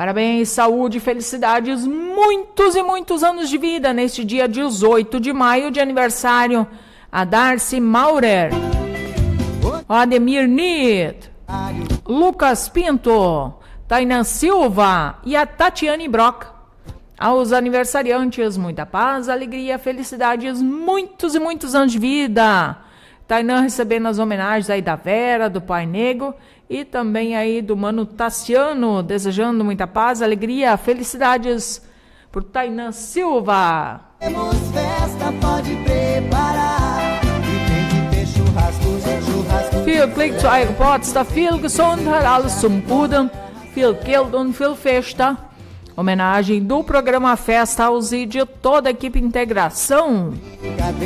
Parabéns, saúde, felicidades, muitos e muitos anos de vida neste dia 18 de maio de aniversário. A Darcy Maurer, Ademir Nid, Lucas Pinto, Tainan Silva e a Tatiane Brock. Aos aniversariantes, muita paz, alegria, felicidades, muitos e muitos anos de vida. Tainan recebendo as homenagens aí da Vera, do Pai Nego e também aí do Mano Tassiano, desejando muita paz, alegria, felicidades por Tainan Silva. Temos festa, pode preparar. E tem que ter churrasco. Viel Glück zu eurer Geburtstag, viel Gesundheit, alles zum Guten, viel Geld und viel Festa. Homenagem do programa Festa House e de toda a equipe Integração.